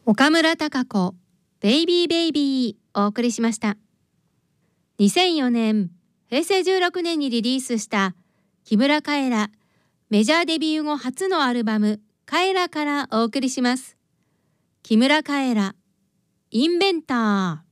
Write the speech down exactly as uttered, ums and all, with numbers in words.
岡村孝子ベイビーベイビーお送りしました。にせんよねんへいせいじゅうろくねんにリリースした木村カエラメジャーデビュー後初のアルバムカエラからお送りします。木村カエラインベンター。